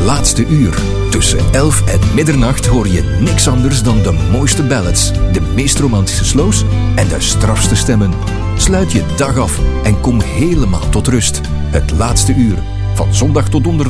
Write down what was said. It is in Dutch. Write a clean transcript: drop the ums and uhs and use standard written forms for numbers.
laatste uur. Tussen 11 en middernacht hoor je niks anders dan de mooiste ballads, de meest romantische slows en de strafste stemmen. Sluit je dag af en kom helemaal tot rust. Het laatste uur, van zondag tot donderdag.